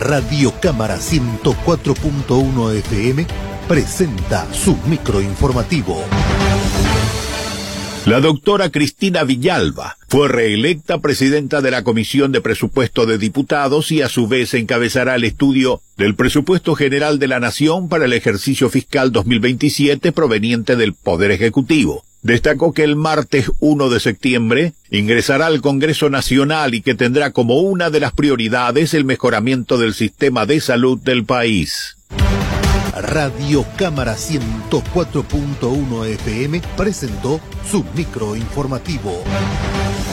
Radio Cámara 104.1 FM presenta su microinformativo. La doctora Cristina Villalba fue reelecta presidenta de la Comisión de Presupuesto de Diputados y a su vez encabezará el estudio del Presupuesto General de la Nación para el ejercicio fiscal 2027 proveniente del Poder Ejecutivo. Destacó que el martes 1 de septiembre ingresará al Congreso Nacional y que tendrá como una de las prioridades el mejoramiento del sistema de salud del país. Radio Cámara 104.1 FM presentó su microinformativo.